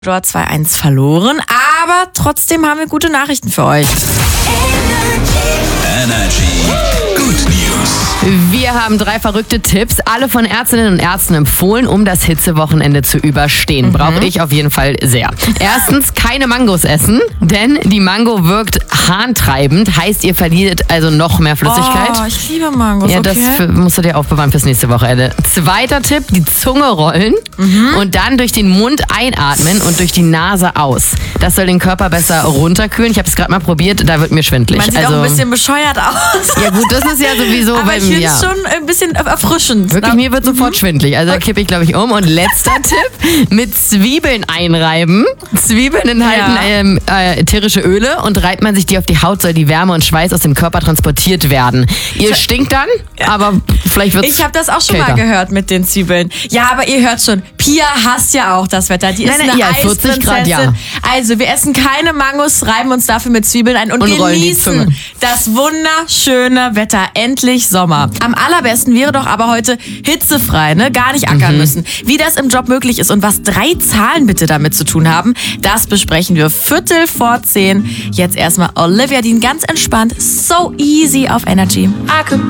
Dort 2-1 verloren, aber trotzdem haben wir gute Nachrichten für euch. Energy Good News. Wir haben 3 verrückte Tipps, alle von Ärztinnen und Ärzten empfohlen, um das Hitzewochenende zu überstehen. Brauche ich auf jeden Fall sehr. Erstens, keine Mangos essen, denn die Mango wirkt harntreibend, heißt, ihr verliert also noch mehr Flüssigkeit. Oh, ich liebe Mangos, Ja, okay. das musst du dir aufbewahren fürs nächste Wochenende. Zweiter Tipp, die Zunge rollen und dann durch den Mund einatmen und durch die Nase aus. Das soll den Körper besser runterkühlen. Ich habe es gerade mal probiert, da wird mir schwindelig. Man sieht auch ein bisschen bescheuert aus. Ja gut, das ist ja sowieso aber ich finde es ja. schon ein bisschen erfrischend. Wirklich, mir wird sofort schwindelig. Also da kippe ich, glaube ich, um. Und letzter Tipp, mit Zwiebeln einreiben. Zwiebeln enthalten ätherische Öle und reibt man sich die auf die Haut, soll die Wärme und Schweiß aus dem Körper transportiert werden. Ihr stinkt dann, aber vielleicht wird's Ich habe das auch schon kälter. mal gehört mit den Zwiebeln. Ja, aber ihr hört schon, Pia hasst ja auch das Wetter. Die ist Nein, eine ja, 40 Grad, ja. Eisprinzessin. Also, wir essen keine Mangos, reiben uns dafür mit Zwiebeln ein und rollen die Zunge. genießen das wunderschöne Wetter. Endlich Sommer. Am allerbesten wäre doch aber heute hitzefrei, ne? Gar nicht ackern müssen. Wie das im Job möglich ist und was 3 Zahlen bitte damit zu tun haben, das besprechen wir 9:45. Jetzt erstmal Olivia Dean, ganz entspannt, so easy auf Energy. I could